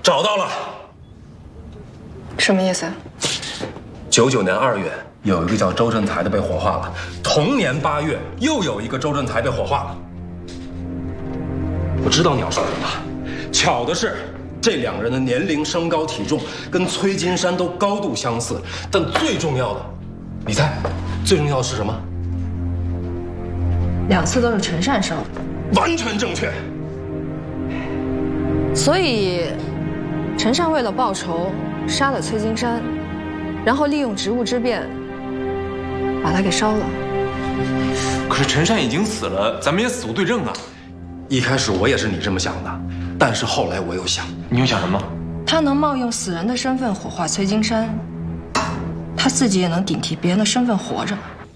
找到了。 什么意思 ？99年2月，有一个叫周振台的被火化了。同年8月，又有一个周振台被火化了。我知道你要说什么。巧的是，这2个人的年龄、身高、体重跟崔金山都高度相似。但最重要的，你猜，最重要的是什么 ？2次都是陈善烧的。 完全正确。 所以，陈善为了报仇，杀了崔金山，然后利用职务之便，把他给烧了。 可是陈善已经死了，咱们也死无对证啊。 一开始我也是你这么想的，但是后来我又想， 你又想什么？ 他能冒用死人的身份火化崔金山，他自己也能顶替别人的身份活着。